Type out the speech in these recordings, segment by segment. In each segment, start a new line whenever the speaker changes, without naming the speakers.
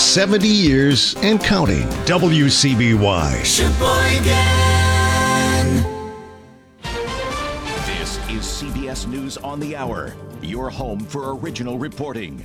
70 years and counting. WCBY.
This is CBS News on the Hour, your home for original reporting.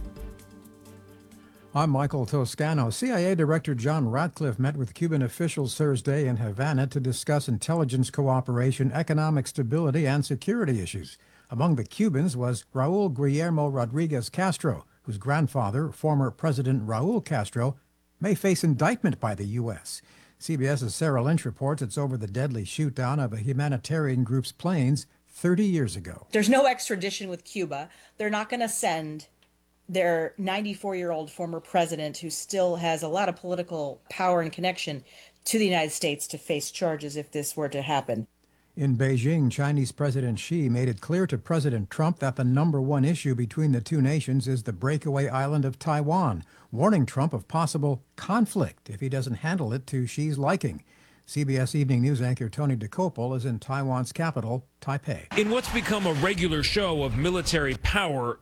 I'm Michael Toscano. CIA Director John Ratcliffe met with Cuban officials Thursday in Havana to discuss intelligence cooperation, economic stability, and security issues. Among the Cubans was Raul Guillermo Rodriguez Castro, whose grandfather, former President Raul Castro, may face indictment by the U.S. CBS's Sarah Lynch reports it's over the deadly shoot-down of a humanitarian group's planes 30 years ago.
There's no extradition with Cuba. They're not going to send their 94-year-old former president, who still has a lot of political power and connection, to the United States to face charges if this were to happen.
In Beijing, Chinese President Xi made it clear to President Trump that the number one issue between the two nations is the breakaway island of Taiwan, warning Trump of possible conflict if he doesn't handle it to Xi's liking. CBS Evening News anchor Tony Dokoupil is in Taiwan's capital, Taipei.
In what's become a regular show of military power,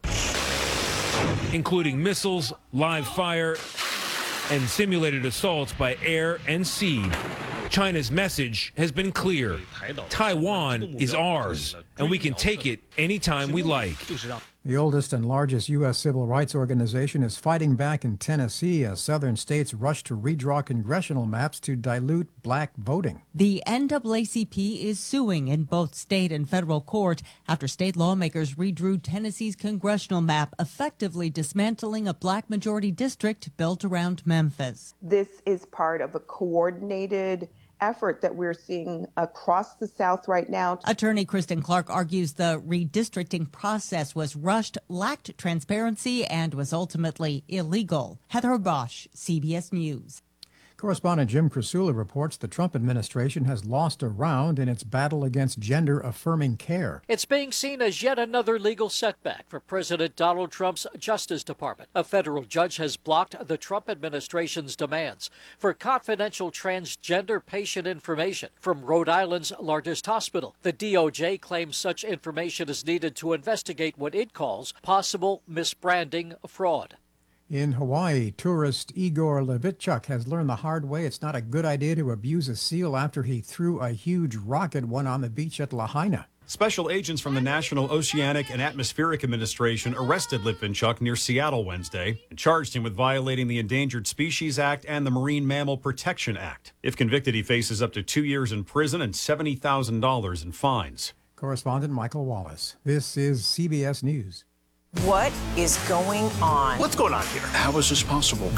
including missiles, live fire, and simulated assaults by air and sea, China's message has been clear. Taiwan is ours, and we can take it anytime we like.
The oldest and largest U.S. civil rights organization is fighting back in Tennessee as southern states rush to redraw congressional maps to dilute black voting.
The NAACP is suing in both state and federal court after state lawmakers redrew Tennessee's congressional map, effectively dismantling a black majority district built around Memphis.
This is part of a coordinated effort that we're seeing across the South right now.
Attorney Kristen Clark argues the redistricting process was rushed, lacked transparency, and was ultimately illegal. Heather Bosch, CBS News.
Correspondent Jim Krasula reports the Trump administration has lost a round in its battle against gender-affirming care.
It's being seen as yet another legal setback for President Donald Trump's Justice Department. A federal judge has blocked the Trump administration's demands for confidential transgender patient information from Rhode Island's largest hospital. The DOJ claims such information is needed to investigate what it calls possible misbranding fraud.
In Hawaii, tourist Igor Levitchuk has learned the hard way it's not a good idea to abuse a seal after he threw a huge rocket one on the beach at Lahaina.
Special agents from the National Oceanic and Atmospheric Administration arrested Litvinchuk near Seattle Wednesday and charged him with violating the Endangered Species Act and the Marine Mammal Protection Act. If convicted, he faces up to 2 years in prison and $70,000 in fines.
Correspondent Michael Wallace. This is CBS News.
What is going on?
What's going on here?
How is this possible?